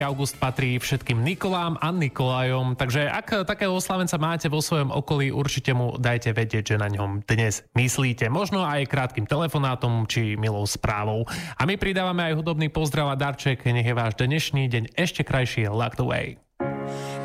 August patrí všetkým Nikolám a Nikolajom, takže ak takého oslavenca máte vo svojom okolí, určite mu dajte vedieť, že na ňom dnes myslíte. Možno aj krátkym telefonátom či milou správou. A my pridávame aj hudobný pozdrav a darček, nech je váš dnešný deň ešte krajší. Locked Away.